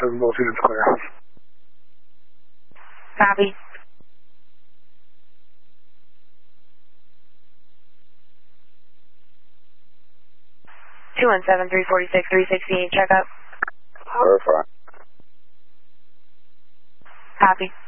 217 Bolt units clear. Copy. 217, 346, 368, check up. Verify. Copy.